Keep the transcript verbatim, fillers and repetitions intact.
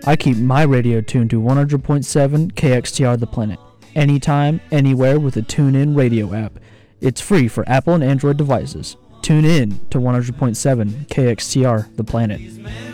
I keep my radio tuned to one hundred point seven K X T R The Planet. Anytime, anywhere with a TuneIn radio app. It's free for Apple and Android devices. Tune in to one hundred point seven K X T R The Planet.